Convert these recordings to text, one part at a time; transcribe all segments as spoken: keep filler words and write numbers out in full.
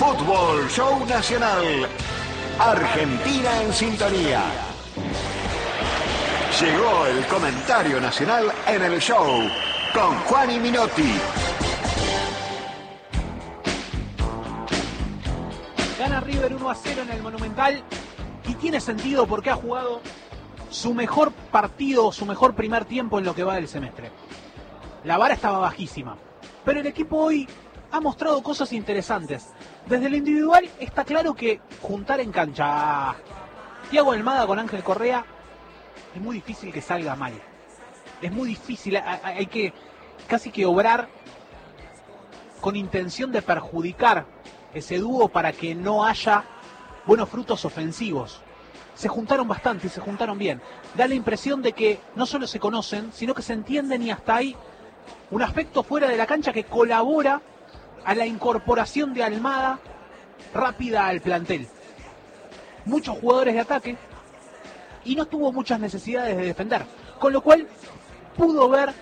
Fútbol Show Nacional. Argentina en sintonía. Llegó el comentario nacional en el show con Juani Minotti. Gana River uno a cero en el Monumental y tiene sentido porque ha jugado su mejor partido, su mejor primer tiempo en lo que va del semestre. La vara estaba bajísima, pero el equipo hoy ha mostrado cosas interesantes. Desde lo individual está claro que juntar en cancha a Thiago Almada con Ángel Correa es muy difícil que salga mal. Es muy difícil, hay que casi que obrar con intención de perjudicar ese dúo para que no haya buenos frutos ofensivos. Se juntaron bastante y se juntaron bien. Da la impresión de que no solo se conocen, sino que se entienden y hasta hay un aspecto fuera de la cancha que colabora a la incorporación de Almada rápida al plantel. Muchos jugadores de ataque y no tuvo muchas necesidades de defender, con lo cual pudo ver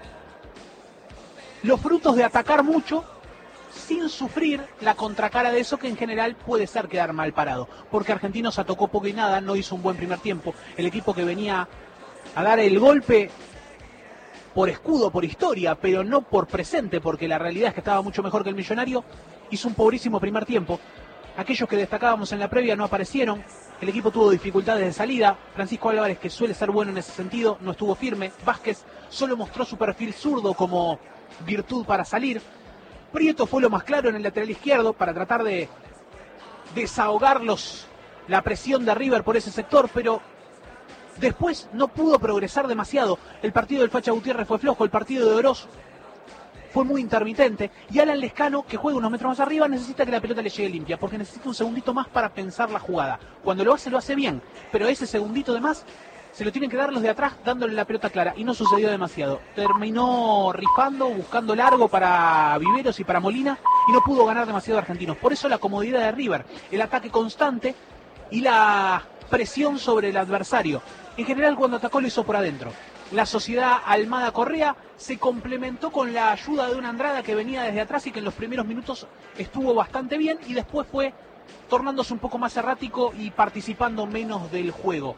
los frutos de atacar mucho sin sufrir la contracara de eso, que en general puede ser quedar mal parado, porque Argentinos atacó poco y nada, no hizo un buen primer tiempo. El equipo que venía a dar el golpe por escudo, por historia, pero no por presente, porque la realidad es que estaba mucho mejor que el Millonario, hizo un pobrísimo primer tiempo. Aquellos que destacábamos en la previa no aparecieron, el equipo tuvo dificultades de salida. Francisco Álvarez, que suele ser bueno en ese sentido, no estuvo firme. Vázquez solo mostró su perfil zurdo como virtud para salir. Prieto fue lo más claro en el lateral izquierdo para tratar de desahogar los, la presión de River por ese sector, pero después no pudo progresar demasiado. El partido del Facha Gutiérrez fue flojo, el partido de Oroz fue muy intermitente, y Alan Lescano, que juega unos metros más arriba, necesita que la pelota le llegue limpia, porque necesita un segundito más para pensar la jugada. Cuando lo hace, lo hace bien, pero ese segundito de más se lo tienen que dar los de atrás dándole la pelota clara, y no sucedió demasiado. Terminó rifando, buscando largo para Viveros y para Molina, y no pudo ganar demasiado Argentinos. Por eso la comodidad de River, el ataque constante y la presión sobre el adversario. En general, cuando atacó lo hizo por adentro. La sociedad Almada Correa se complementó con la ayuda de una Andrada que venía desde atrás y que en los primeros minutos estuvo bastante bien, y después fue tornándose un poco más errático y participando menos del juego.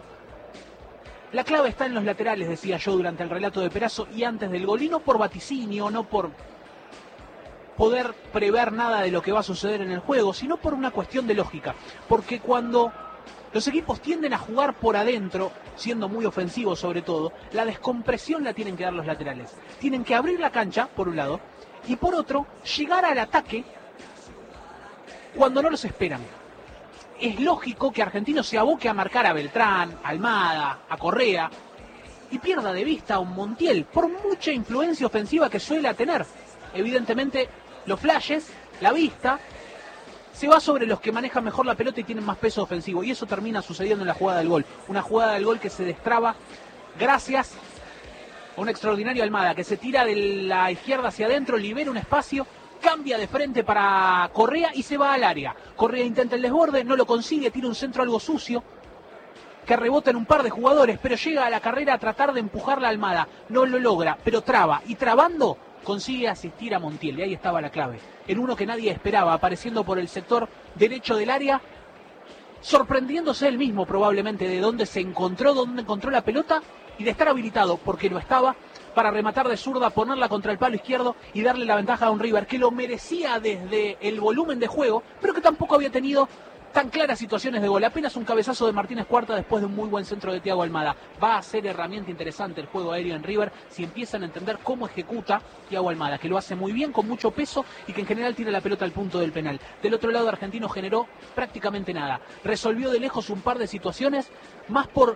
La clave está en los laterales, decía yo durante el relato de Perazo y antes del gol, y no por vaticinio, no por poder prever nada de lo que va a suceder en el juego, sino por una cuestión de lógica. Porque cuando los equipos tienden a jugar por adentro, siendo muy ofensivos sobre todo, la descompresión la tienen que dar los laterales. Tienen que abrir la cancha, por un lado, y por otro, llegar al ataque cuando no los esperan. Es lógico que Argentinos se aboque a marcar a Beltrán, a Almada, a Correa, y pierda de vista a un Montiel, por mucha influencia ofensiva que suele tener. Evidentemente, los flashes, la vista, se va sobre los que manejan mejor la pelota y tienen más peso ofensivo, y eso termina sucediendo en la jugada del gol. Una jugada del gol que se destraba gracias a un extraordinario Almada, que se tira de la izquierda hacia adentro, libera un espacio, cambia de frente para Correa y se va al área. Correa intenta el desborde, no lo consigue, tira un centro algo sucio, que rebota en un par de jugadores, pero llega a la carrera a tratar de empujar la Almada. No lo logra, pero traba, y trabando consigue asistir a Montiel, y ahí estaba la clave. En uno que nadie esperaba, apareciendo por el sector derecho del área, sorprendiéndose él mismo probablemente de dónde se encontró, dónde encontró la pelota, y de estar habilitado, porque no estaba, para rematar de zurda, ponerla contra el palo izquierdo y darle la ventaja a un River que lo merecía desde el volumen de juego, pero que tampoco había tenido tan claras situaciones de gol. Apenas un cabezazo de Martínez Cuarta después de un muy buen centro de Thiago Almada. Va a ser herramienta interesante el juego aéreo en River si empiezan a entender cómo ejecuta Thiago Almada, que lo hace muy bien, con mucho peso, y que en general tira la pelota al punto del penal. Del otro lado, Argentino generó prácticamente nada. Resolvió de lejos un par de situaciones, más por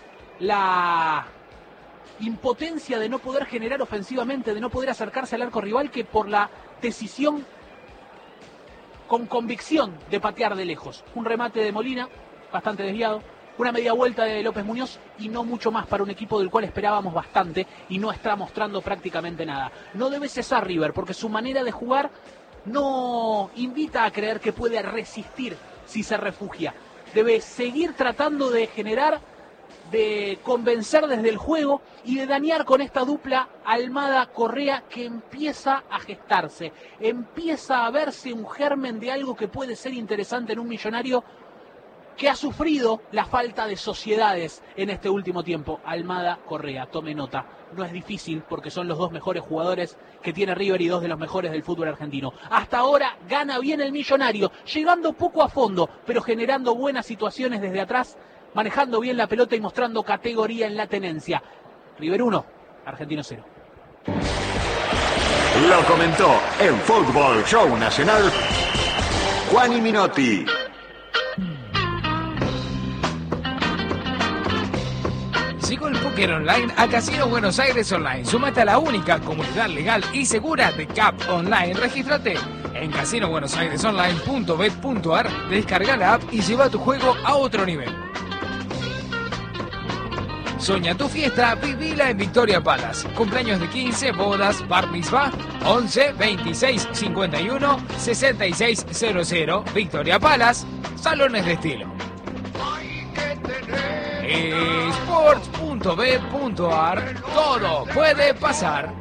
la impotencia de no poder generar ofensivamente, de no poder acercarse al arco rival, que por la decisión con convicción de patear de lejos. Un remate de Molina, bastante desviado, una media vuelta de López Muñoz, y no mucho más para un equipo del cual esperábamos bastante y no está mostrando prácticamente nada. No debe cesar River, porque su manera de jugar no invita a creer que puede resistir si se refugia. Debe seguir tratando de generar de convencer desde el juego y de dañar con esta dupla Almada-Correa que empieza a gestarse, empieza a verse un germen de algo que puede ser interesante en un Millonario que ha sufrido la falta de sociedades en este último tiempo. Almada-Correa, tome nota, no es difícil porque son los dos mejores jugadores que tiene River y dos de los mejores del fútbol argentino. Hasta ahora gana bien el Millonario, llegando poco a fondo, pero generando buenas situaciones desde atrás, manejando bien la pelota y mostrando categoría en la tenencia. River uno, Argentino cero. Lo comentó en Fútbol Show Nacional Juan Minotti. Llegó el póker online a Casino Buenos Aires Online. Sumate a la única comunidad legal y segura de C A P Online. Regístrate en casino buenos aires online punto bet punto ar, descarga la app y lleva tu juego a otro nivel. Soña tu fiesta, vivila en Victoria Palace. Cumpleaños de quince, bodas, bar mitzvah, once, veintiséis, cincuenta y uno, sesenta y seis cero cero. Victoria Palace, salones de estilo. sports punto bet punto ar, todo puede pasar.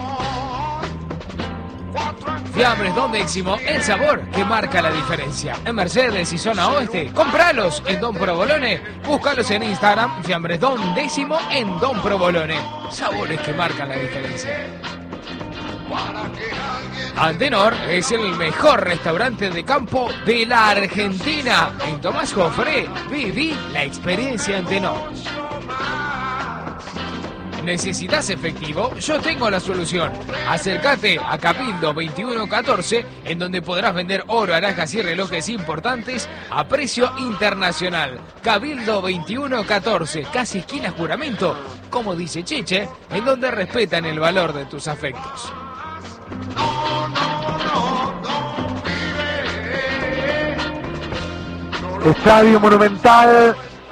Fiambres Don Décimo, el sabor que marca la diferencia. En Mercedes y zona oeste, compralos en Don Provolone. Búscalos en Instagram, Fiambres Don Décimo en Don Provolone. Sabores que marcan la diferencia. Antenor es el mejor restaurante de campo de la Argentina. En Tomás Jofré, viví la experiencia Antenor. ¿Necesitas efectivo? Yo tengo la solución. Acércate a Cabildo veintiuno catorce, en donde podrás vender oro, alhajas y relojes importantes a precio internacional. Cabildo veintiuno catorce, casi esquina Juramento, como dice Cheche, en donde respetan el valor de tus afectos. Estadio Monumental,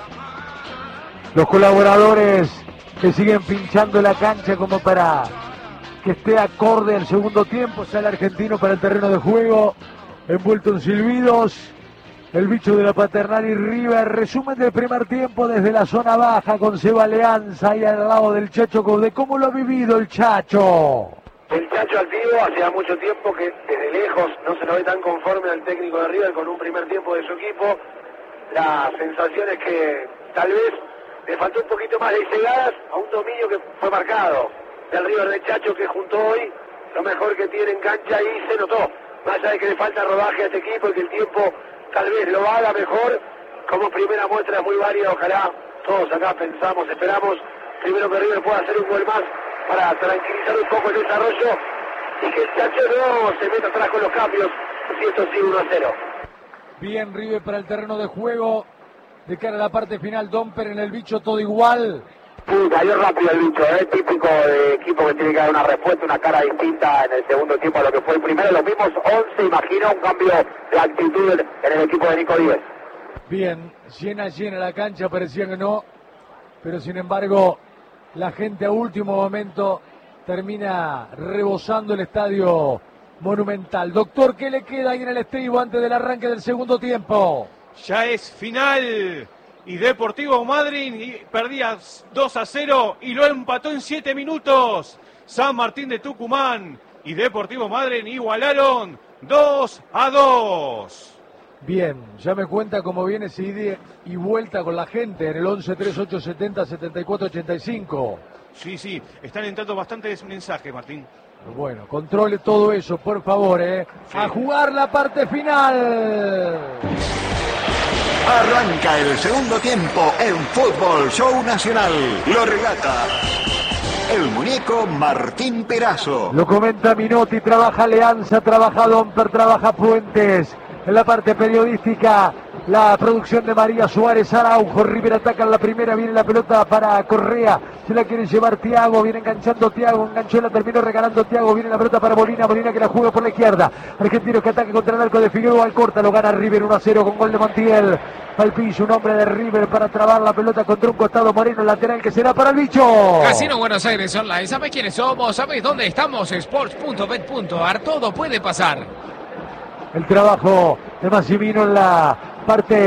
los colaboradores que siguen pinchando la cancha como para que esté acorde al segundo tiempo. Sale Argentino para el terreno de juego, envuelto en silbidos, el bicho de la Paternal y River. Resumen del primer tiempo desde la zona baja con Seba Alianza ahí al lado del Chacho Coudet. ¿Cómo lo ha vivido el Chacho? El Chacho activo, hacía mucho tiempo que desde lejos no se lo ve tan conforme al técnico de River con un primer tiempo de su equipo. La sensación es que tal vez le faltó un poquito más de llegadas a un dominio que fue marcado del River de Chacho, que juntó hoy lo mejor que tiene en cancha y se notó. Más allá de que le falta rodaje a este equipo y que el tiempo tal vez lo haga mejor, como primera muestra es muy válida. Ojalá todos acá pensamos, esperamos primero que River pueda hacer un gol más para tranquilizar un poco el desarrollo y que el Chacho no se meta atrás con los cambios, si esto sigue uno a cero. Bien River para el terreno de juego. De cara a la parte final, Domper en el bicho, todo igual. Sí, cayó rápido el bicho, es ¿eh? Típico de equipo que tiene que dar una respuesta, una cara distinta en el segundo tiempo a lo que fue el primero. Los mismos once, imagino un cambio de actitud en el equipo de Nico Díez. Bien, llena, llena la cancha, parecía que no, pero sin embargo, la gente a último momento termina rebosando el estadio Monumental. Doctor, ¿qué le queda ahí en el estribo antes del arranque del segundo tiempo? Ya es final y Deportivo Madryn perdía dos a cero y lo empató en siete minutos. San Martín de Tucumán y Deportivo Madryn igualaron dos a dos. Bien, ya me cuenta cómo viene ese ida y vuelta con la gente en el once tres ocho setenta setenta y cuatro ochenta y cinco. Sí, sí, están entrando bastantes mensajes, Martín. Bueno, controle todo eso, por favor, ¿eh? Sí. A jugar la parte final. Arranca el segundo tiempo en Fútbol Show Nacional. Lo relata el muñeco Martín Perazo. Lo comenta Minotti, trabaja Alianza, trabaja Domper, trabaja Puentes. En la parte periodística, la producción de María Suárez Araujo. River ataca en la primera, viene la pelota para Correa. Se la quiere llevar Thiago, viene enganchando Thiago, enganchó, la terminó regalando Thiago. Viene la pelota para Molina, Molina que la juega por la izquierda. Argentino que ataque contra el arco de Figueroa, al corta, lo gana River uno a cero con gol de Montiel. Al piso, un hombre de River para trabar la pelota contra un costado. Moreno, lateral que será para el bicho. Casino Buenos Aires Online, ¿sabés quiénes somos? ¿Sabés dónde estamos? sports punto bet punto ar, todo puede pasar. El trabajo de Massimino en la parte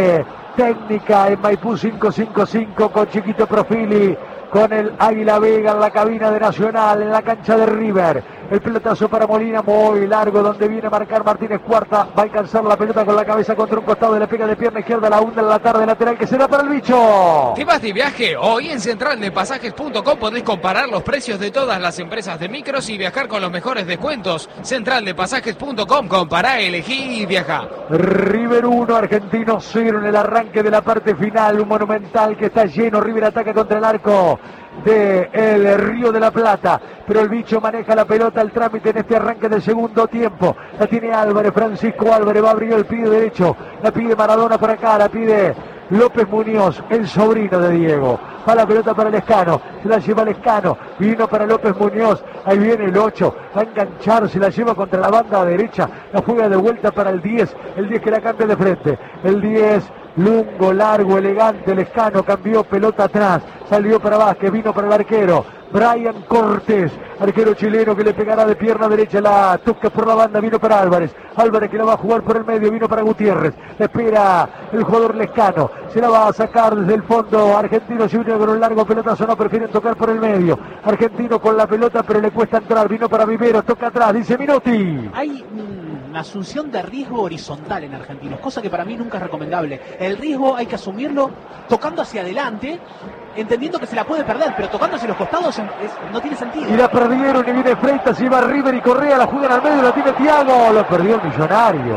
técnica en Maipú cinco cinco cinco con Chiquito Profili, con el Águila Vega en la cabina de Nacional, en la cancha de River. El pelotazo para Molina, muy largo, donde viene a marcar Martínez Cuarta. Va a alcanzar la pelota con la cabeza contra un costado, de la pega de pierna izquierda, la hunda en la tarde lateral, que será para el bicho. ¿Te vas de viaje? Hoy en central de pasajes punto com podés comparar los precios de todas las empresas de micros y viajar con los mejores descuentos. central de pasajes punto com, compará, elegí y viaja. River uno, Argentino cero en el arranque de la parte final. Un Monumental que está lleno. River ataca contra el arco de el Río de la Plata, pero el bicho maneja la pelota, el trámite en este arranque del segundo tiempo. La tiene Álvarez, Francisco Álvarez, va a abrir el pie derecho, la pide Maradona por acá, la pide López Muñoz, el sobrino de Diego. Va la pelota para Lescano, se la lleva Lescano, vino para López Muñoz, ahí viene el ocho, va a enganchar, se la lleva contra la banda derecha, la juega de vuelta para el diez, el diez que la cambia de frente, el diez, lungo, largo, elegante, Lescano, cambió pelota atrás, salió para Vázquez, vino para el arquero, Brian Cortés, arquero chileno que le pegará de pierna derecha, la toca por la banda, vino para Álvarez, Álvarez que la va a jugar por el medio, vino para Gutiérrez, espera el jugador Lescano, se la va a sacar desde el fondo, Argentino Junior con un largo pelotazo, no prefieren tocar por el medio, Argentino con la pelota pero le cuesta entrar, vino para Viveros, toca atrás, dice Minotti. Hay una asunción de riesgo horizontal en Argentinos, cosa que para mí nunca es recomendable. El riesgo hay que asumirlo tocando hacia adelante, entendiendo que se la puede perder, pero tocando hacia los costados es, no tiene sentido. Y la perdieron y viene Freitas, se va River y Correa, la juegan al medio, la tiene Thiago, lo perdió el Millonario.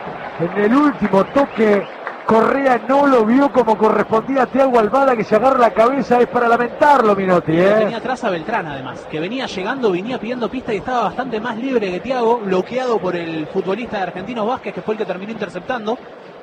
En el último toque, Correa no lo vio como correspondía a Thiago Almada, que se agarra la cabeza, es para lamentarlo, Minotti, ¿eh? Tenía atrás a Beltrán, además, que venía llegando, venía pidiendo pista y estaba bastante más libre que Thiago, bloqueado por el futbolista de Argentinos Vázquez, que fue el que terminó interceptando.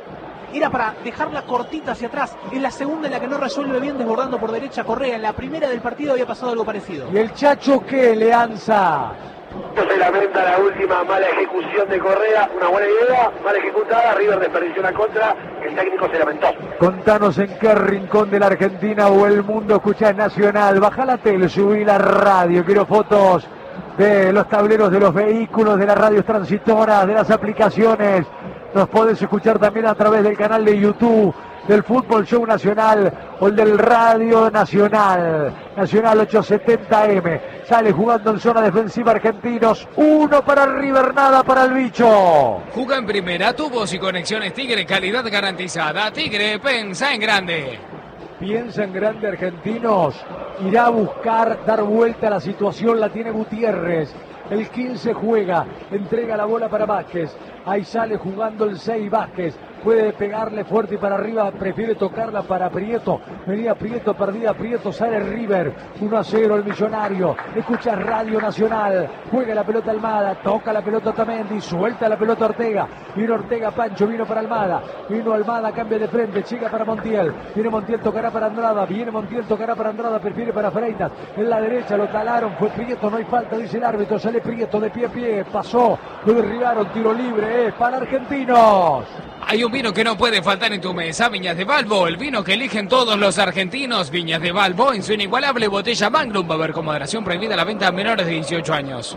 Era para dejarla cortita hacia atrás. Es la segunda en la que no resuelve bien, desbordando por derecha Correa. En la primera del partido había pasado algo parecido. ¿Y el Chacho qué, Leanza? Se lamenta la última mala ejecución de Correa, una buena idea, mal ejecutada, River desperdició una contra, el técnico se lamentó. Contanos en qué rincón de la Argentina o el mundo escuchás Nacional. Baja la tele, subí la radio, quiero fotos de los tableros de los vehículos, de las radios transitoras, de las aplicaciones. Nos podés escuchar también a través del canal de YouTube del Fútbol Show Nacional o el del Radio Nacional. Nacional ochocientos setenta eme. Sale jugando en zona defensiva Argentinos. Uno para River, nada para el bicho. Juega en primera, tubos y conexiones Tigre, calidad garantizada. Tigre, pensa en grande. Piensa en grande Argentinos. Irá a buscar dar vuelta a la situación. La tiene Gutiérrez. El quince juega, entrega la bola para Vázquez, ahí sale jugando el seis Vázquez, puede pegarle fuerte y para arriba, prefiere tocarla para Prieto, venía Prieto, perdía Prieto, sale River, uno a cero el Millonario, escucha Radio Nacional, juega la pelota Almada, toca la pelota Otamendi, suelta la pelota Ortega, vino Ortega, Pancho, vino para Almada, vino Almada, cambia de frente, llega para Montiel, viene Montiel, tocará para Andrada, viene Montiel, tocará para Andrada, prefiere para Freitas, en la derecha lo talaron, fue Prieto, no hay falta, dice el árbitro, sale Prieto de pie a pie, pasó, lo derribaron, tiro libre, es para Argentinos. Hay un vino que no puede faltar en tu mesa, Viñas de Balbo, el vino que eligen todos los argentinos. Viñas de Balbo, en su inigualable botella Magnum, va a haber con moderación prohibida la venta a menores de dieciocho años.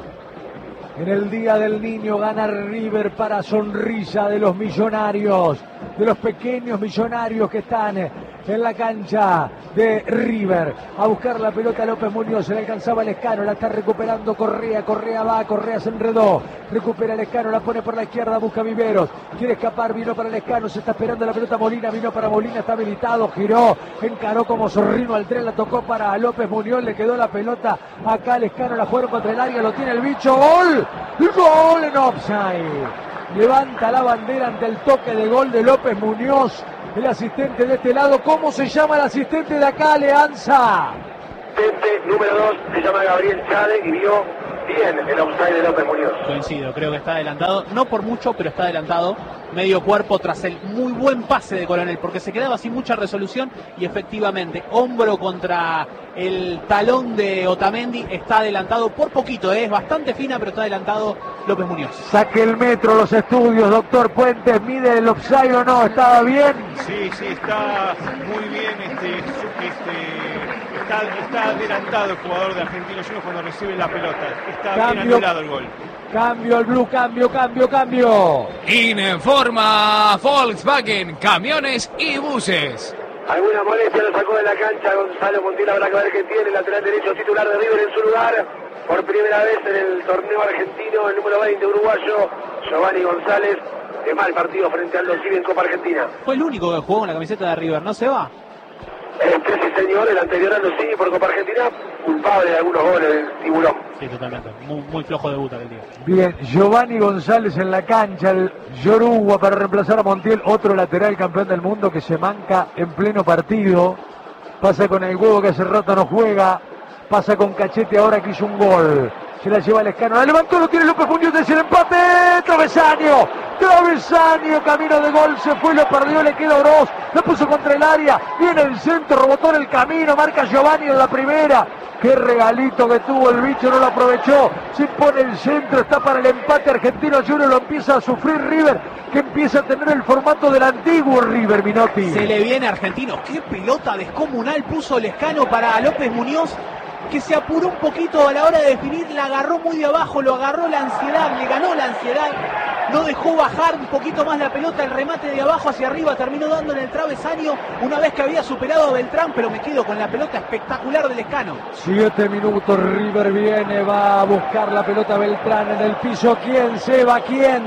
En el Día del Niño gana River para sonrisa de los millonarios, de los pequeños millonarios que están en la cancha de River. A buscar la pelota López Muñoz, se le alcanzaba Lescano, la está recuperando Correa, Correa va, Correa se enredó, recupera Lescano, la pone por la izquierda, busca Viveros, quiere escapar, vino para Lescano, se está esperando la pelota Molina, vino para Molina, está habilitado, giró, encaró como zorrino al tren, la tocó para López Muñoz, le quedó la pelota acá Lescano, la jugaron contra el área, lo tiene el bicho, gol, gol en offside. Levanta la bandera ante el toque de gol de López Muñoz, el asistente de este lado. ¿Cómo se llama el asistente de acá, Leanza? Asistente número dos se llama Gabriel Chade y vio bien el offside de López Muñoz. Coincido, creo que está adelantado, no por mucho, pero está adelantado. Medio cuerpo tras el muy buen pase de Coronel, porque se quedaba sin mucha resolución y efectivamente, hombro contra el talón de Otamendi, está adelantado por poquito, ¿eh? Es bastante fina, pero está adelantado López Muñoz. Saque el metro, los estudios, doctor Puentes, mide el offside o no, ¿estaba bien? Sí, sí, está muy bien, este, este, está, está adelantado el jugador de Argentinos Juniors cuando recibe la pelota, está Cambio. bien anulado el gol. Cambio al blue, cambio, cambio, cambio. Informa Volkswagen, camiones y buses. Alguna molestia lo sacó de la cancha Gonzalo Montiel, habrá que ver qué tiene, lateral derecho titular de River en su lugar. Por primera vez en el torneo argentino, el número veinte uruguayo, Giovanni González, de mal partido frente al Los en Copa Argentina. Fue el único que jugó con la camiseta de River, ¿no se va? Este sí señor, el anterior a Los por Copa Argentina, culpable de algunos goles del tiburón. Sí, totalmente, muy, muy flojo debut aquel día. Bien, Giovanni González en la cancha, el Yoruba para reemplazar a Montiel, otro lateral campeón del mundo que se manca en pleno partido. Pasa con el huevo que hace rato no juega, pasa con Cachete ahora que hizo un gol. Se la lleva Lescano, la levantó, lo tiene López Muñoz, es el empate, travesaño, travesaño, camino de gol, se fue, lo perdió, le queda Oroz, lo puso contra el área, viene el centro, rebotó en el camino, marca Giovanni en la primera. Qué regalito que tuvo el bicho, no lo aprovechó, se pone el centro, está para el empate Argentino Juniors, lo empieza a sufrir River, que empieza a tener el formato del antiguo River, Minotti. Se le viene Argentino, qué pelota descomunal puso Lescano para López Muñoz, que se apuró un poquito a la hora de definir, la agarró muy de abajo, lo agarró la ansiedad, le ganó la ansiedad, no dejó bajar un poquito más la pelota, el remate de abajo hacia arriba terminó dando en el travesaño una vez que había superado a Beltrán, pero me quedo con la pelota espectacular del Lescano. Siete minutos, River viene, va a buscar la pelota Beltrán en el piso, ¿quién se va? ¿Quién?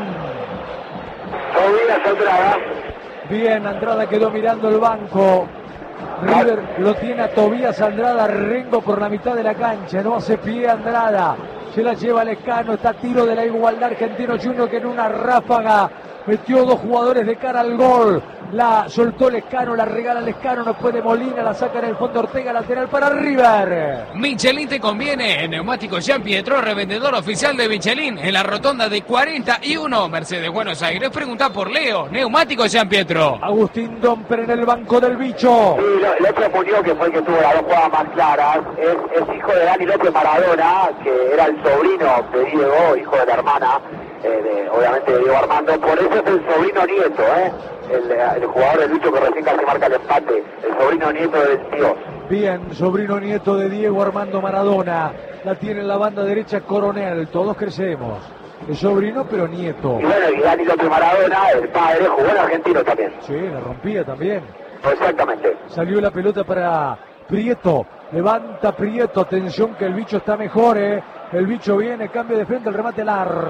Tobías Andrada. Bien, Andrada quedó mirando el banco. River lo tiene a Tobías Andrada, Rengo por la mitad de la cancha, no hace pie Andrada, se la lleva Lescano, está a tiro de la igualdad Argentino Juniors que en una ráfaga metió dos jugadores de cara al gol, la soltó Lescano, la regala Lescano, no puede Molina, la saca en el fondo Ortega, lateral para River. Michelin te conviene, en Neumáticos Jean Pietro, revendedor oficial de Michelin, en la rotonda de cuarenta y uno, Mercedes Buenos Aires. Pregunta por Leo, Neumáticos Jean Pietro. Agustín Domper en el banco del bicho. Sí, el otro Muñoz, que fue el que tuvo las dos jugadas más claras, es, es hijo de Dani López Maradona, que era el sobrino de Diego, hijo de la hermana, eh, de, obviamente de Diego Armando, por eso es el sobrino nieto, ¿eh? El, el jugador del bicho que recién casi marca el empate, el sobrino nieto del tío. Bien, sobrino nieto de Diego Armando Maradona, la tiene en la banda derecha Coronel, todos crecemos. Es sobrino pero nieto. Y bueno, y Dani López Maradona, el padre, jugó en Argentino también. Sí, la rompía también. Exactamente. Salió la pelota para Prieto, levanta Prieto, atención que el bicho está mejor, ¿eh? El bicho viene, cambio de frente, el remate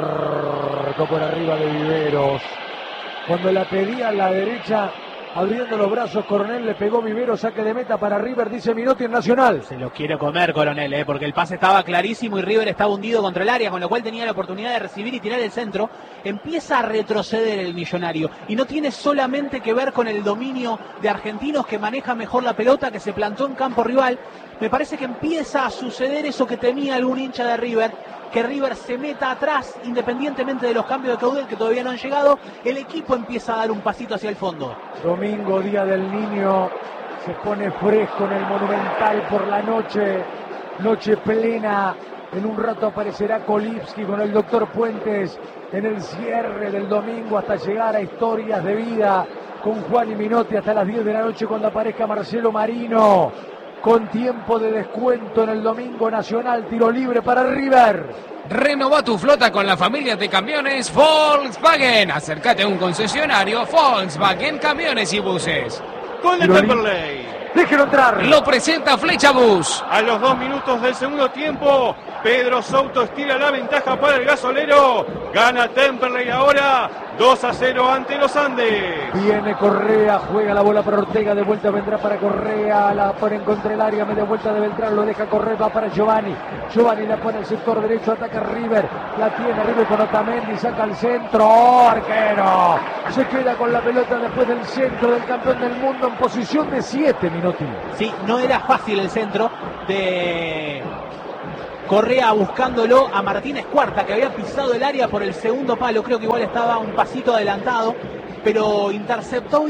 largo por arriba de Viveros. Cuando la pedía a la derecha, abriendo los brazos, Coronel le pegó Viveros, saque de meta para River, dice Minotti en Nacional. Se lo quiere comer Coronel, ¿eh? Porque el pase estaba clarísimo y River estaba hundido contra el área, con lo cual tenía la oportunidad de recibir y tirar el centro. Empieza a retroceder el Millonario y no tiene solamente que ver con el dominio de Argentinos, que maneja mejor la pelota, que se plantó en campo rival. Me parece que empieza a suceder eso que temía algún hincha de River, que River se meta atrás, independientemente de los cambios de caudal que todavía no han llegado. El equipo empieza a dar un pasito hacia el fondo. Domingo, Día del Niño, se pone fresco en el Monumental por la noche, noche plena. En un rato aparecerá Kolipski con el doctor Puentes en el cierre del domingo hasta llegar a Historias de Vida con Juan y Minotti hasta las diez de la noche cuando aparezca Marcelo Marino. Con tiempo de descuento en el domingo nacional, tiro libre para River. Renova tu flota con la familia de camiones Volkswagen. Acércate a un concesionario Volkswagen Camiones y Buses. Gol de Temperley. Déjelo entrar. Lo presenta Flecha Bus. A los dos minutos del segundo tiempo, Pedro Souto estira la ventaja para el gasolero. Gana Temperley ahora dos a cero ante los Andes. Viene Correa, juega la bola para Ortega, de vuelta vendrá para Correa, la pone en contra el área, media vuelta de Beltrán, lo deja correr, va para Giovanni. Giovanni la pone al sector derecho, ataca River, la tiene River con Otamendi, saca al centro, ¡oh, arquero! Se queda con la pelota después del centro del campeón del mundo en posición de siete, Minotti. Sí, no era fácil el centro de Correa buscándolo a Martínez Cuarta, que había pisado el área por el segundo palo, creo que igual estaba un pasito adelantado, pero interceptó bien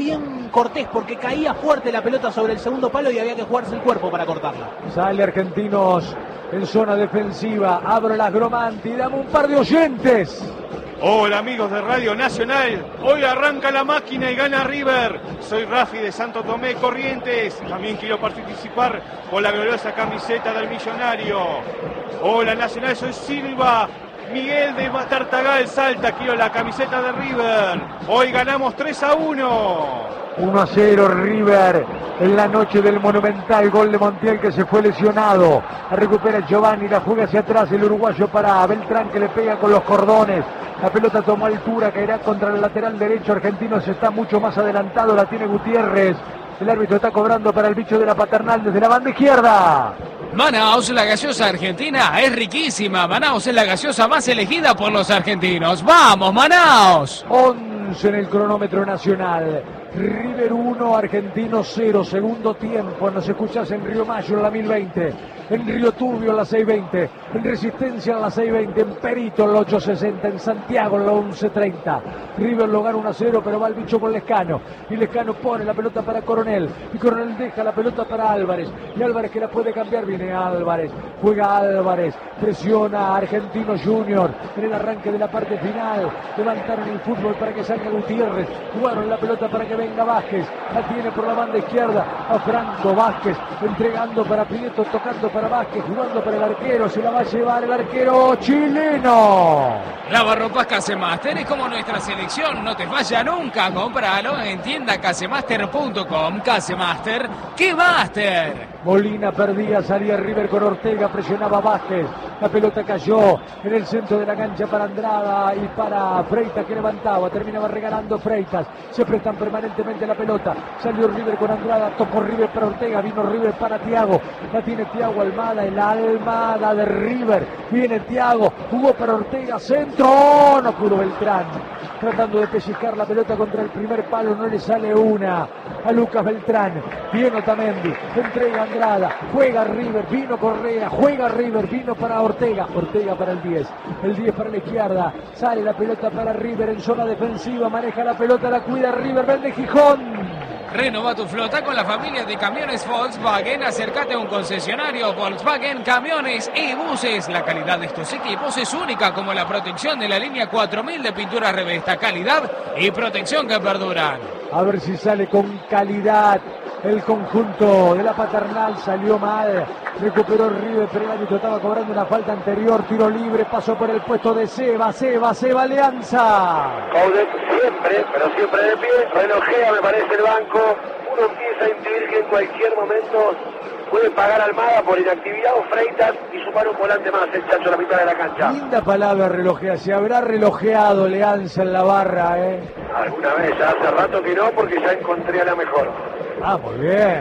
con Cortés porque caía fuerte la pelota sobre el segundo palo y había que jugarse el cuerpo para cortarla. Sale Argentinos en zona defensiva. Abro las Gromanti. Dame un par de oyentes. Hola amigos de Radio Nacional, hoy arranca la máquina y gana River. Soy Rafi de Santo Tomé, Corrientes. También quiero participar por la gloriosa camiseta del Millonario. Hola Nacional, soy Silva Miguel de Tartagal, Salta. Quiero la camiseta de River. Hoy ganamos tres a uno. uno a cero River en la noche del Monumental. Gol de Montiel que se fue lesionado. Recupera Giovanni, la juega hacia atrás el uruguayo para Beltrán que le pega con los cordones. La pelota tomó altura, caerá contra el lateral derecho. Argentinos está mucho más adelantado, la tiene Gutiérrez. El árbitro está cobrando para el bicho de la Paternal desde la banda izquierda. Manaos, la gaseosa argentina es riquísima. Manaos es la gaseosa más elegida por los argentinos. ¡Vamos, Manaos! once en el cronómetro nacional. River uno, Argentino cero, segundo tiempo. Nos escuchás en Río Mayo en la mil veinte, en Río Turbio en la seiscientos veinte, en Resistencia en la seiscientos veinte, en Perito en la ochocientos sesenta, en Santiago en la once treinta. River lo gana uno a cero, pero va el bicho con Lescano. Y Lescano pone la pelota para Coronel. Y Coronel deja la pelota para Álvarez. Y Álvarez que la puede cambiar, viene Álvarez. Juega Álvarez, presiona a Argentino Junior en el arranque de la parte final. Levantaron el fútbol para que salga Gutiérrez. Jugaron la pelota para que venga Vázquez. La tiene por la banda izquierda a Franco Vázquez. Entregando para Prieto, tocando para Vázquez, jugando para el arquero. Se la va a llevar el arquero chileno. Lavarropas Casemaster es como nuestra selección, no te falla nunca. Cómpralo en tienda casemaster punto com. Casemaster, ¡qué máster! Molina perdía, salía River con Ortega, presionaba Vázquez. La pelota cayó en el centro de la cancha para Andrada y para Freitas que levantaba. Terminaba regalando Freitas. Se prestan permanentemente la pelota. Salió River con Andrada, tocó River para Ortega, vino River para Thiago. La tiene Thiago Almada, el Almada de River. Viene Thiago, jugó para Ortega, centro. No pudo Beltrán. Tratando de pellizcar la pelota contra el primer palo, no le sale una a Lucas Beltrán. Viene Otamendi, entrega Andrada, juega River, vino Correa, juega River, vino para Ortega, Ortega para el diez, el diez para la izquierda, sale la pelota para River en zona defensiva, maneja la pelota, la cuida River, vende Gijón. Renova tu flota con la familia de camiones Volkswagen. Acércate a un concesionario Volkswagen Camiones y Buses. La calidad de estos equipos es única, como la protección de la línea cuatro mil de pintura Revesta. Calidad y protección que perduran. A ver si sale con calidad el conjunto de la Paternal. Salió mal, recuperó River, pero el árbitro estaba cobrando una falta anterior. Tiro libre, pasó por el puesto de Seba, Seba, Seba Alianza. Coudet siempre, pero siempre de pie, relojea me parece el banco. Uno empieza a intuir que en cualquier momento puede pagar Almada por inactividad o Freitas y sumar un volante más el Chacho a la mitad de la cancha. Linda palabra relojea, se habrá relojeado Leanza en la barra, ¿eh? Alguna vez, ya hace rato que no, porque ya encontré a la mejor. Ah, muy bien.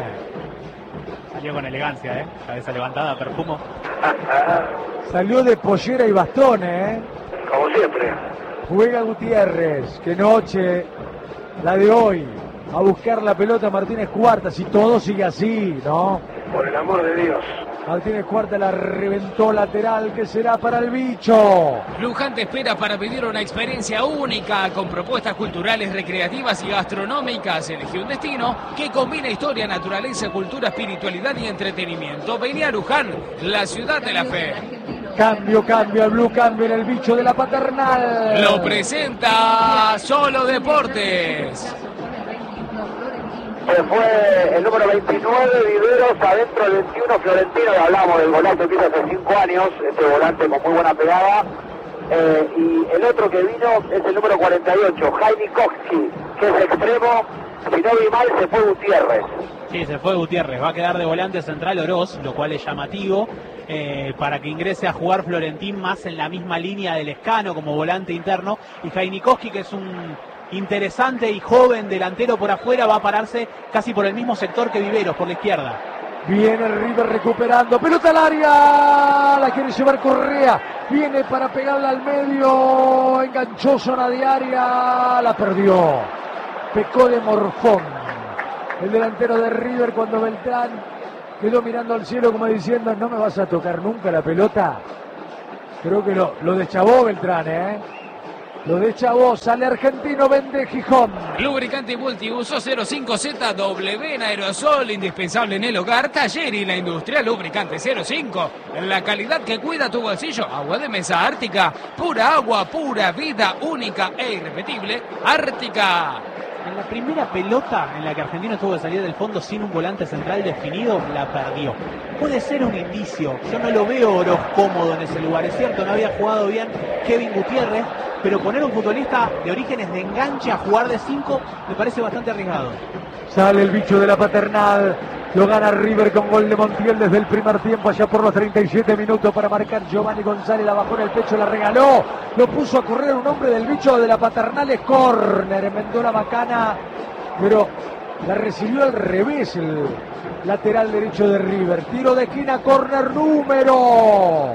Salió con elegancia, ¿eh? Cabeza levantada, perfumo. Salió de pollera y bastones, ¿eh? Como siempre. Juega Gutiérrez, qué noche la de hoy. A buscar la pelota Martínez Cuarta, si todo sigue así, ¿no? Por el amor de Dios. Martínez Cuarta la reventó lateral, que será para el bicho. Luján te espera para vivir una experiencia única con propuestas culturales, recreativas y gastronómicas. Elegí un destino que combina historia, naturaleza, cultura, espiritualidad y entretenimiento. Vení a Luján, la ciudad de la fe. Cambio, cambio, el blue cambio en el bicho de la Paternal. Lo presenta Solo Deportes. Se fue el número veintinueve, Viveros, adentro el veintiuno, Florentino, y hablamos del volante que hizo hace cinco años, este volante con muy buena pegada. Eh, y el otro que vino es el número cuarenta y ocho, Jaime Koski, que es extremo. Si no vi mal, se fue Gutiérrez. Sí, se fue Gutiérrez. Va a quedar de volante central Oroz, lo cual es llamativo, eh, para que ingrese a jugar Florentín más en la misma línea del Lescano como volante interno. Y Jaime Koski, que es un interesante y joven delantero por afuera, va a pararse casi por el mismo sector que Viveros, por la izquierda. Viene River recuperando, pelota al área, la quiere llevar Correa, viene para pegarla al medio, enganchó zona de área, la perdió, pecó de morfón el delantero de River cuando Beltrán quedó mirando al cielo como diciendo no me vas a tocar nunca la pelota. Creo que lo, lo deschavó Beltrán, ¿eh? Lo de Chavos, sale Argentino, vende Gijón. Lubricante multiuso cero cinco Z W en aerosol, indispensable en el hogar. Taller y la industria, lubricante cero cinco. La calidad que cuida tu bolsillo. Agua de mesa Ártica. Pura agua, pura vida, única e irrepetible. Ártica. En la primera pelota en la que Argentino tuvo que salir del fondo sin un volante central definido, la perdió. Puede ser un indicio. Yo no lo veo Oroz cómodo en ese lugar. Es cierto, no había jugado bien Kevin Gutiérrez, pero poner un futbolista de orígenes de enganche a jugar de cinco me parece bastante arriesgado. Sale el bicho de la Paternal. Lo gana River con gol de Montiel desde el primer tiempo, allá por los treinta y siete minutos para marcar Giovanni González. La bajó en el pecho, la regaló. Lo puso a correr un hombre del bicho de la Paternal. Es córner, enmendó la macana, pero la recibió al revés el lateral derecho de River. Tiro de esquina, córner número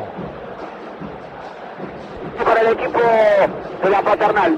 para el equipo de la Paternal.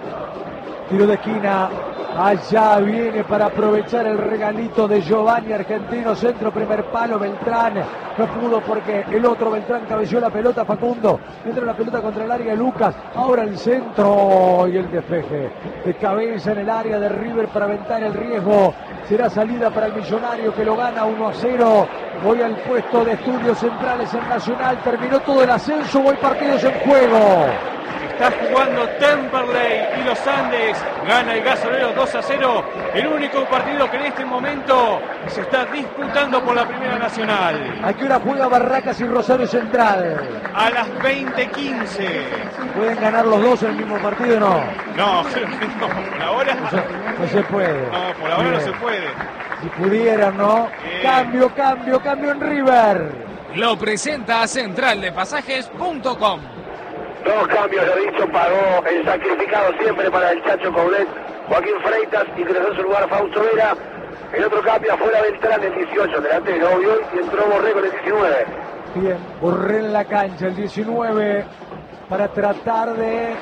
Tiro de esquina. Allá viene para aprovechar el regalito de Giovanni. Argentino, centro, primer palo. Beltrán no pudo porque el otro Beltrán cabeció la pelota. Facundo entra la pelota contra el área de Lucas. Ahora el centro y el despeje de cabeza en el área de River para aventar el riesgo. Será salida para el Millonario, que lo gana uno a cero. Voy al puesto de estudios centrales en Nacional. Terminó todo el ascenso. Voy partidos en juego. Está jugando Temperley y los Andes. Gana el Gasolero dos a cero. El único partido que en este momento se está disputando por la Primera Nacional. ¿A qué hora juega Barracas y Rosario Central? A las veinte quince. ¿Pueden ganar los dos en el mismo partido o no? No, creo que no. Por ahora no se, no se puede. No, por ahora Bien. no se puede. Si pudieran, ¿no? Bien. Cambio, cambio, cambio en River. Lo presenta central de pasajes punto com. Dos cambios, lo dicho, pagó el sacrificado siempre para el Chacho Coudet, Joaquín Freitas, ingresó en su lugar Fausto Vera. El otro cambio afuera Beltrán, el dieciocho, delantero, obvio, y entró Borré con el diecinueve. Bien, Borré en la cancha, el diecinueve, para tratar de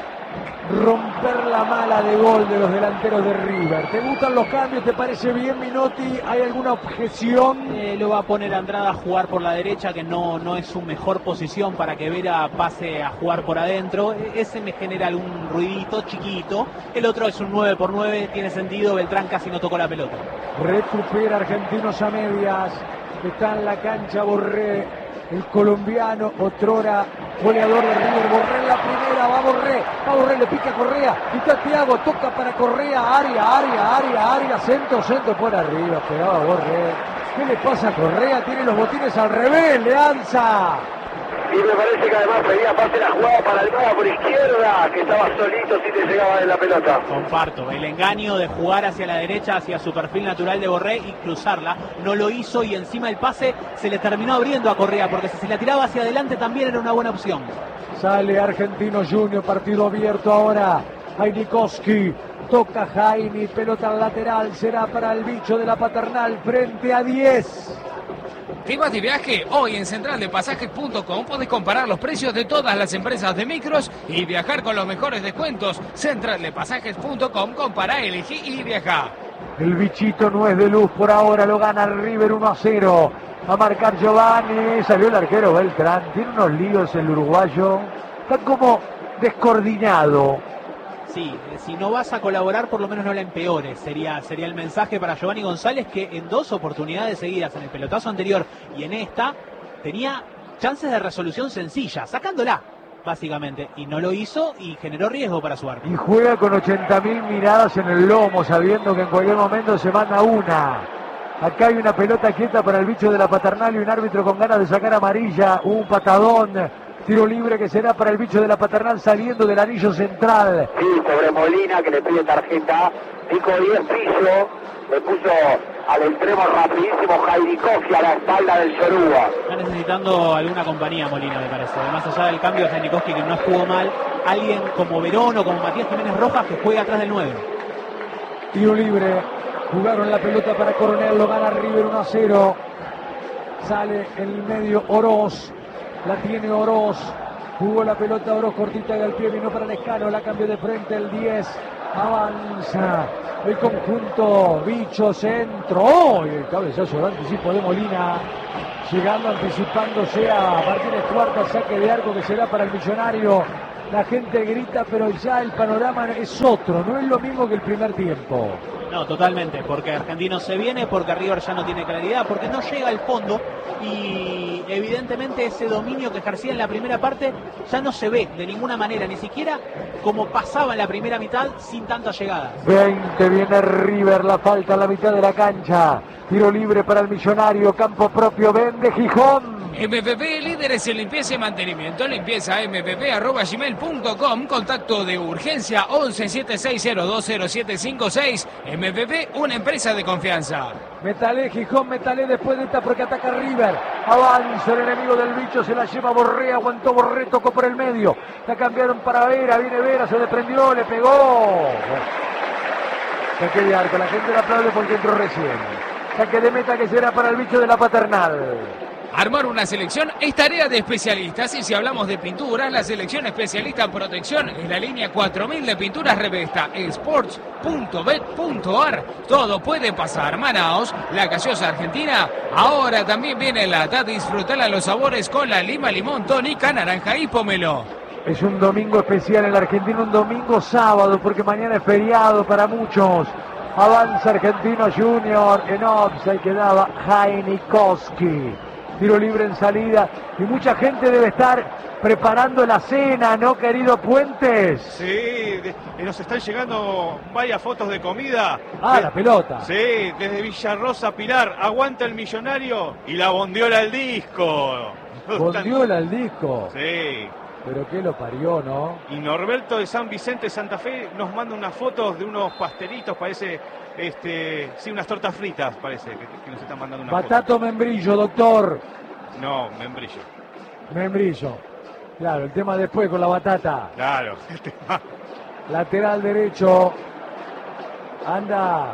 romper la mala de gol de los delanteros de River. ¿Te gustan los cambios? ¿Te parece bien, Minotti? ¿Hay alguna objeción? Eh, lo va a poner a Andrada a jugar por la derecha, que no, no es su mejor posición para que Vera pase a jugar por adentro. Ese me genera algún ruidito chiquito. El otro es un nueve por nueve, tiene sentido. Beltrán casi no tocó la pelota. Recupera Argentinos a medias. Está en la cancha Borré. El colombiano, otrora goleador de River. Borré en la primera, va Borré, va Borré, le pica Correa, y está Thiago, toca para Correa, área, área, área, área, centro, centro, por arriba, pegaba Borré. ¿Qué le pasa a Correa? Tiene los botines al revés, le alza. Y me parece que además pedía parte la jugada para Almada por izquierda, que estaba solito si te llegaba en la pelota. Comparto, el engaño de jugar hacia la derecha, hacia su perfil natural de Borré y cruzarla, no lo hizo y encima el pase se le terminó abriendo a Correa, porque si se la tiraba hacia adelante también era una buena opción. Sale Argentino Junior, partido abierto ahora. Jainikoski, toca Jaini, pelota al lateral, será para el bicho de la Paternal frente a diez. ¿Te vas de viaje? Hoy en central de pasajes punto com podés comparar los precios de todas las empresas de micros y viajar con los mejores descuentos. central de pasajes punto com, compara, elegí y viaja. El bichito no es de luz por ahora, lo gana River uno a cero. Va a marcar Giovanni, salió el arquero Beltrán, tiene unos líos el uruguayo, está como descoordinado. Sí, si no vas a colaborar, por lo menos no la empeores. Sería, sería el mensaje para Giovanni González, que en dos oportunidades seguidas, en el pelotazo anterior y en esta, tenía chances de resolución sencilla, sacándola, básicamente. Y no lo hizo y generó riesgo para su arco. Y juega con ochenta mil miradas en el lomo, sabiendo que en cualquier momento se manda una. Acá hay una pelota quieta para el bicho de la Paternal y un árbitro con ganas de sacar amarilla. Un patadón. Tiro libre que será para el bicho de la Paternal saliendo del anillo central. Sí, sobre Molina, que le pide tarjeta. Pico diez piso. Le puso al extremo rapidísimo Jainikoski a la espalda del Yoruba. Está necesitando alguna compañía Molina, me parece. Más allá del cambio de Jainikoski, que no jugó mal, alguien como Verón o como Matías Jiménez Rojas que juegue atrás del nueve. Tiro libre. Jugaron la pelota para Coronel. Lo gana River uno a cero. Sale en el medio Oroz. La tiene Oroz, jugó la pelota Oroz cortita y al pie, vino para Lescano, la cambió de frente el diez, avanza el conjunto, bicho, centro, ¡oh! Y el cabezazo de anticipo de Molina, llegando, anticipándose a Martínez Cuarta, saque de arco que será para el Millonario. la gente grita, pero ya el panorama es otro, no es lo mismo que el primer tiempo. No, totalmente, porque Argentino se viene, porque River ya no tiene claridad, porque no llega al fondo y evidentemente ese dominio que ejercía en la primera parte ya no se ve de ninguna manera, ni siquiera como pasaba en la primera mitad sin tantas llegadas. veinte, viene River, la falta a la mitad de la cancha, tiro libre para el Millonario, campo propio, vende Gijón. M P P, líderes en limpieza y mantenimiento, limpieza m p p arroba gmail punto com, contacto de urgencia once siete seis cero dos cero siete cinco seis, M P P, una empresa de confianza. Metalé, Gijón, Metalé después de esta porque ataca River, avanza el enemigo del bicho, se la lleva Borré, aguantó Borré, tocó por el medio, la cambiaron para Vera, viene Vera, se desprendió, le pegó. Saque de arco, la gente le aplaude porque entró recién. Saque de meta que será para el bicho de la Paternal. Armar una selección es tarea de especialistas y si hablamos de pinturas, la selección especialista en protección es la línea cuatro mil de pinturas Revesta, sports punto bet punto ar. Todo puede pasar. Manaos, la gaseosa argentina, ahora también viene lata. Disfrutala los sabores con la lima, limón, tónica, naranja y pomelo. Es un domingo especial en la Argentina, un domingo sábado, porque mañana es feriado para muchos. Avanza Argentino Junior, en offside quedaba Heinikowski. Tiro libre en salida y mucha gente debe estar preparando la cena, ¿no, querido Puentes? Sí, de, nos están llegando varias fotos de comida. Ah, de, la pelota. Sí, desde Villarrosa Pilar, aguanta el Millonario y la bondiola al disco. Bondiola al disco. Sí. Pero qué lo parió, ¿no? Y Norberto de San Vicente, Santa Fe, nos manda unas fotos de unos pastelitos, parece, este, sí, unas tortas fritas, parece, que, que nos están mandando una Batato foto. Membrillo, doctor. No, membrillo. Membrillo. Claro, el tema después con la batata. Claro, el tema. Lateral derecho. Anda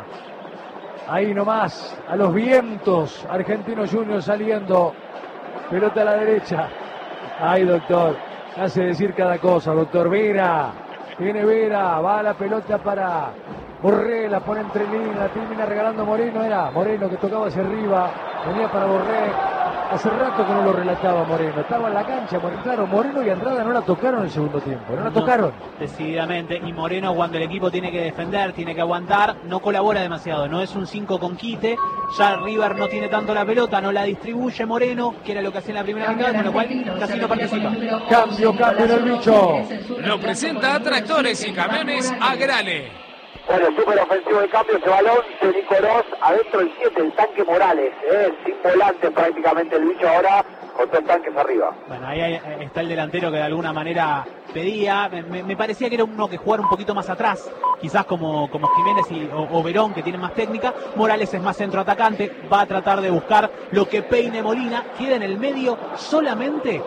ahí nomás, a los vientos. Argentino Junior saliendo. Pelota a la derecha. Ay, doctor. Hace decir cada cosa, doctor. Vera, viene Vera, va la pelota para Borré, la pone entre líneas, la termina regalando Moreno, era Moreno que tocaba hacia arriba, venía para Borré. Hace rato que no lo relataba Moreno, estaba en la cancha, Moreno, claro, Moreno y Andrada no la tocaron en el segundo tiempo, no la no, tocaron. Decididamente, y Moreno cuando el equipo tiene que defender, tiene que aguantar, no colabora demasiado, no es un cinco con quite, ya River no tiene tanto la pelota, no la distribuye Moreno, que era lo que hacía en la primera mitad, con lo cual casi no participa. Cambio, cambio en el bicho. Lo presenta Tractores y Camiones Agrale. Bueno, súper ofensivo el cambio, ese balón de Nicolás, adentro el siete, el tanque Morales, eh, sin volante prácticamente el bicho ahora, con tres tanques arriba. Bueno, ahí está el delantero que de alguna manera pedía, me, me parecía que era uno que jugara un poquito más atrás, quizás como, como Jiménez y, o, o Verón, que tienen más técnica. Morales es más centro atacante, va a tratar de buscar lo que peine Molina, queda en el medio solamente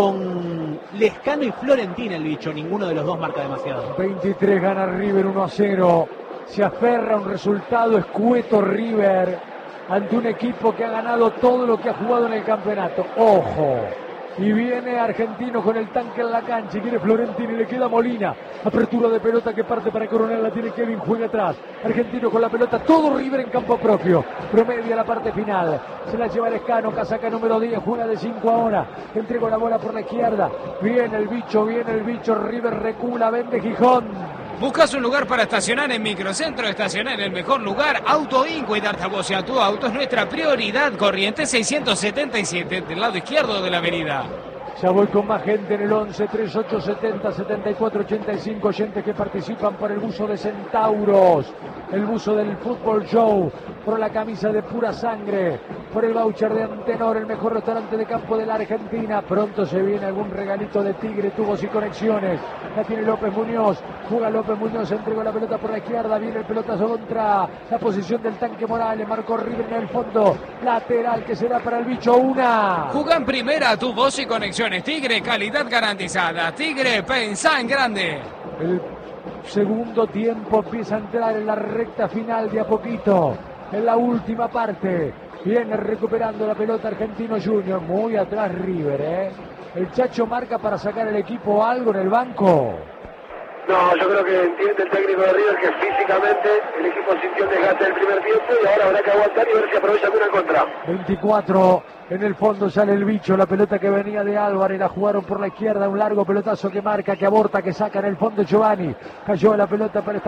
con Lescano y Florentina el bicho, ninguno de los dos marca demasiado. veintitrés gana River uno a cero, se aferra a un resultado escueto River ante un equipo que ha ganado todo lo que ha jugado en el campeonato. Ojo, y viene Argentino con el tanque en la cancha y viene Florentino y le queda Molina, apertura de pelota que parte para Coronel, la tiene Kevin, juega atrás, Argentino con la pelota, todo River en campo propio, promedia la parte final, se la lleva Lescano, casaca número diez, juega de cinco ahora, entregó la bola por la izquierda, viene el bicho, viene el bicho, River recula, vende Gijón. ¿Buscas un lugar para estacionar en Microcentro? Estacionar en el mejor lugar. Auto Inc. Cuidar tu voz y a tu auto es nuestra prioridad. Corrientes seiscientos setenta y siete, del lado izquierdo de la avenida. Ya voy con más gente en el once, treinta y ocho, setenta, setenta y cuatro, ochenta y cinco, oyentes que participan por el buzo de Centauros, el buzo del Fútbol Show, por la camisa de pura sangre, por el voucher de Antenor, el mejor restaurante de campo de la Argentina. Pronto se viene algún regalito de Tigre, tubos y conexiones. La tiene López Muñoz, juega López Muñoz, entregó la pelota por la izquierda, viene el pelotazo contra la posición del tanque Morales, marcó River en el fondo, lateral que será para el bicho, una. Juega en primera, tu voz y conexiones. Tigre, calidad garantizada. Tigre, pensá en grande. El segundo tiempo empieza a entrar en la recta final de a poquito, en la última parte. Viene recuperando la pelota Argentino Junior, muy atrás River, ¿eh? El Chacho marca para sacar el equipo algo en el banco. No, yo creo que entiende el técnico de River que físicamente el equipo sintió el desgaste del primer tiempo y ahora habrá que aguantar y ver si aprovecha alguna contra. veinticuatro, en el fondo sale el bicho, la pelota que venía de Álvarez, la jugaron por la izquierda, un largo pelotazo que marca, que aborta, que saca en el fondo Giovanni, cayó la pelota para